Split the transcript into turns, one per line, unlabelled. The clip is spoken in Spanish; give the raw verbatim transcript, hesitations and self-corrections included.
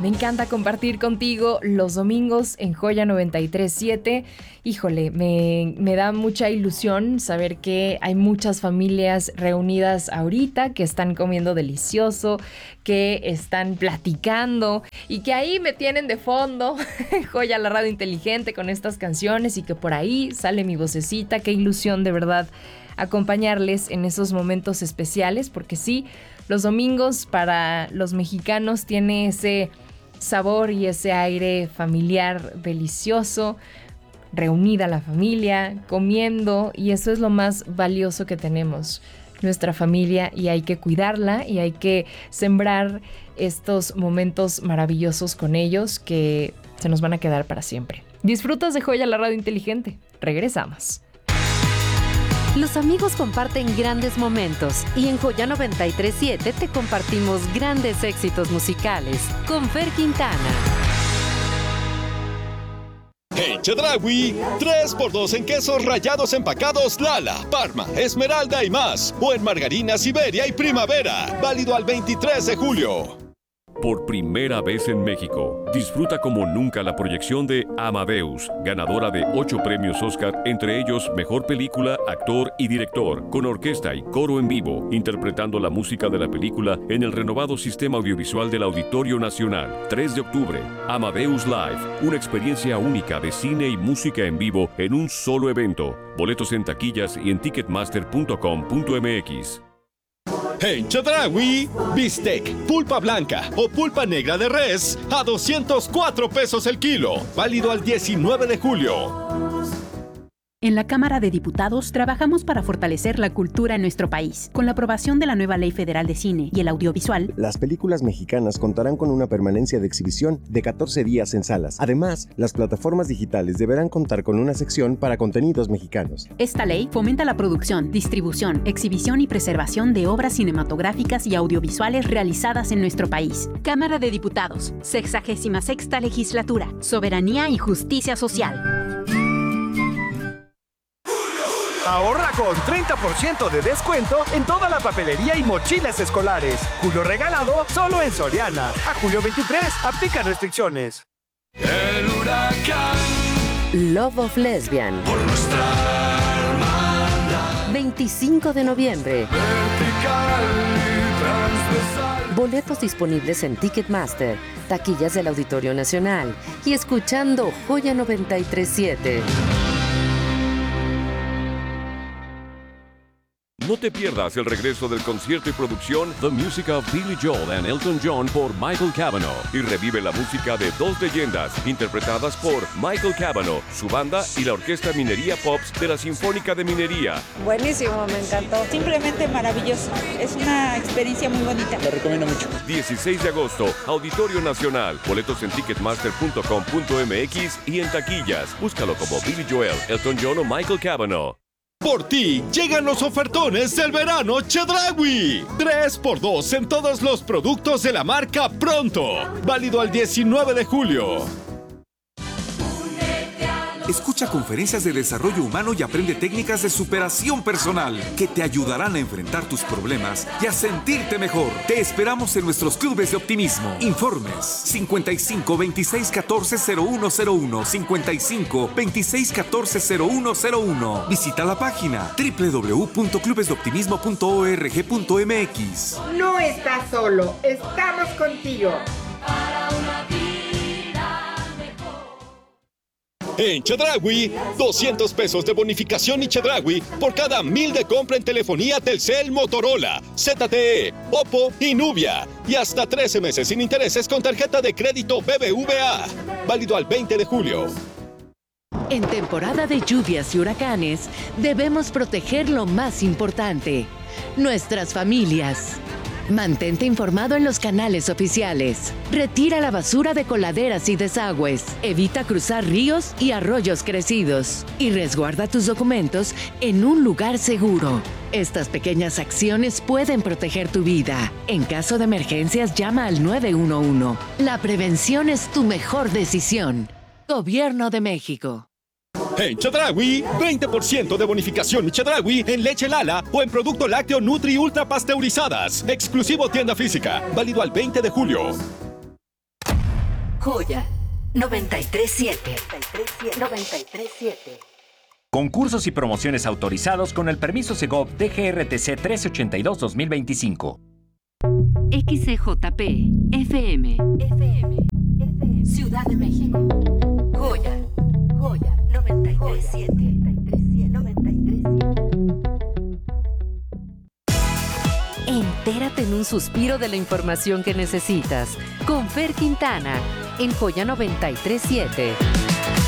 Me encanta compartir contigo los domingos en Joya noventa y tres punto siete. Híjole, me, me da mucha ilusión saber que hay muchas familias reunidas ahorita, que están comiendo delicioso, que están platicando y que ahí me tienen de fondo Joya, la radio inteligente, con estas canciones, y que por ahí sale mi vocecita. Qué ilusión, de verdad, acompañarles en esos momentos especiales, porque sí, los domingos para los mexicanos tiene ese sabor y ese aire familiar delicioso, reunida la familia, comiendo, y eso es lo más valioso que tenemos, nuestra familia, y hay que cuidarla y hay que sembrar estos momentos maravillosos con ellos que se nos van a quedar para siempre. Disfrutas de Joya, la radio inteligente. Regresamos.
Los amigos comparten grandes momentos y en Joya noventa y tres punto siete te compartimos grandes éxitos musicales con Fer Quintana.
En Chedraui, tres por dos en quesos rallados empacados Lala, Parma, Esmeralda y más. O en margarina Siberia y Primavera. Válido al veintitrés de julio.
Por primera vez en México, disfruta como nunca la proyección de Amadeus, ganadora de ocho premios Oscar, entre ellos Mejor Película, Actor y Director, con orquesta y coro en vivo, interpretando la música de la película en el renovado sistema audiovisual del Auditorio Nacional. tres de octubre, Amadeus Live, una experiencia única de cine y música en vivo en un solo evento. Boletos en taquillas y en ticketmaster punto com punto m x.
En Chedraui, bistec, pulpa blanca o pulpa negra de res a doscientos cuatro pesos el kilo. Válido al diecinueve de julio.
En la Cámara de Diputados trabajamos para fortalecer la cultura en nuestro país. Con la aprobación de la nueva Ley Federal de Cine y el Audiovisual,
las películas mexicanas contarán con una permanencia de exhibición de catorce días en salas. Además, las plataformas digitales deberán contar con una sección para contenidos mexicanos.
Esta ley fomenta la producción, distribución, exhibición y preservación de obras cinematográficas y audiovisuales realizadas en nuestro país. Cámara de Diputados, sexagésima sexta Legislatura, Soberanía y Justicia Social.
Ahorra con treinta por ciento de descuento en toda la papelería y mochilas escolares. Julio regalado solo en Soriana. A julio veintitrés, aplica restricciones.
El huracán.
Love of Lesbian.
Por nuestra hermandad.
veinticinco de noviembre.
Vertical y transversal.
Boletos disponibles en Ticketmaster, taquillas del Auditorio Nacional y escuchando Joya noventa y tres punto siete.
No te pierdas el regreso del concierto y producción The Music of Billy Joel and Elton John por Michael Cavanaugh, y revive la música de dos leyendas interpretadas por Michael Cavanaugh, su banda y la Orquesta Minería Pops de la Sinfónica de Minería.
Buenísimo, me encantó. Simplemente maravilloso. Es una experiencia muy bonita.
Lo recomiendo mucho.
dieciséis de agosto, Auditorio Nacional. Boletos en ticketmaster punto com punto m x y en taquillas. Búscalo como Billy Joel, Elton John o Michael Cavanaugh.
Por ti llegan los ofertones del verano Chedraui. tres por dos en todos los productos de la marca Pronto. Válido al diecinueve de julio.
Escucha conferencias de desarrollo humano y aprende técnicas de superación personal que te ayudarán a enfrentar tus problemas y a sentirte mejor. Te esperamos en nuestros clubes de optimismo. Informes cincuenta y cinco, veintiséis, catorce, cero uno cero uno, cincuenta y cinco, veintiséis, catorce, cero uno cero uno. Visita la página doble u doble u doble u punto clubes de optimismo punto org punto m x.
No estás solo, estamos contigo.
Para una vida.
En Chedraui, doscientos pesos de bonificación y Chedraui por cada mil de compra en telefonía Telcel, Motorola, Z T E, Oppo y Nubia. Y hasta trece meses sin intereses con tarjeta de crédito B B V A. Válido al veinte de julio.
En temporada de lluvias y huracanes, debemos proteger lo más importante, nuestras familias. Mantente informado en los canales oficiales. Retira la basura de coladeras y desagües. Evita cruzar ríos y arroyos crecidos. Y resguarda tus documentos en un lugar seguro. Estas pequeñas acciones pueden proteger tu vida. En caso de emergencias, llama al nueve uno uno. La prevención es tu mejor decisión. Gobierno de México.
En Chedraui, veinte por ciento de bonificación Chedraui en leche Lala o en producto lácteo Nutri Ultra pasteurizadas. Exclusivo tienda física. Válido al veinte de julio.
Joya noventa y tres siete. noventa y tres siete.
Concursos y promociones autorizados con el permiso Segov D G R T C trescientos ochenta y dos guión dos mil veinticinco.
X C J P F M.
F M. Ciudad de México. Joya. Joya noventa y tres siete. noventa y tres siete. Entérate en un suspiro de la información que necesitas con Fer Quintana en Joya noventa y tres siete.